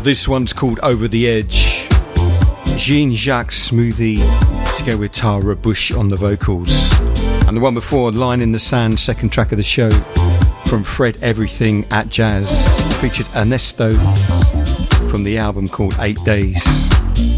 This one's called Over the Edge. Jean-Jacques Smoothie together with Tara Bush on the vocals. And the one before, Line in the Sand, second track of the show, from Fred Everything at Jazz, featured Ernesto from the album called 8 Days.